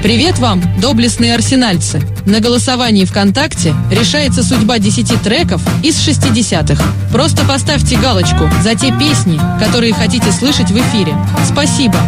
Привет вам, доблестные арсенальцы! На голосовании ВКонтакте решается судьба 10 треков из 60-х. Просто поставьте галочку за те песни, которые хотите слышать в эфире. Спасибо!